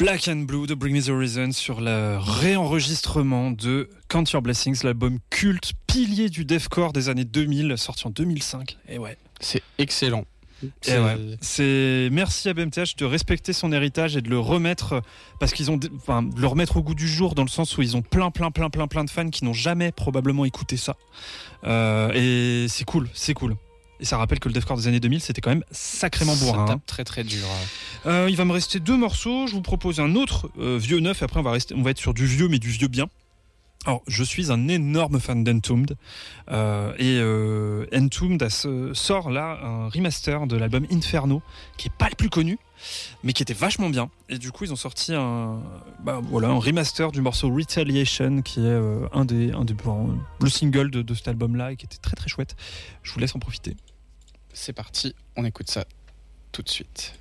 Black and Blue de Bring Me the Horizon sur le réenregistrement de Count Your Blessings, l'album culte, pilier du deathcore des années 2000, sorti en 2005. Et ouais. C'est excellent. Merci à BMTH de respecter son héritage et de le remettre, parce qu'ils ont, de le remettre au goût du jour, dans le sens où ils ont plein de fans qui n'ont jamais probablement écouté ça. Et c'est cool. Et ça rappelle que le deathcore des années 2000, c'était quand même sacrément bourrin. Ça tape très très dur. Il va me rester 2 morceaux. Je vous propose un autre vieux neuf. Et après, on va être sur du vieux, mais du vieux bien. Alors, je suis un énorme fan d'Entombed. Entombed sort là un remaster de l'album Inferno, qui est pas le plus connu, mais qui était vachement bien. Et du coup, ils ont sorti un remaster du morceau Retaliation, qui est le single de cet album-là, et qui était très très chouette. Je vous laisse en profiter. C'est parti, on écoute ça tout de suite.